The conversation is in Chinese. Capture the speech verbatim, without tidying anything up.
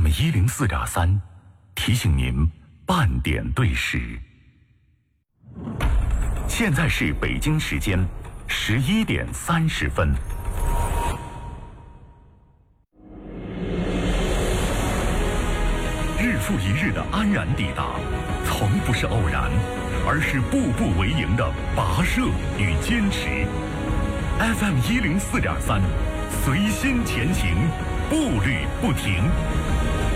M 一零四点三提醒您半点对时。现在是北京时间十一点三十分。日复一日的安然抵达，从不是偶然，而是步步为营的跋涉与坚持。F M 一零四点三，随心前行，步履不停。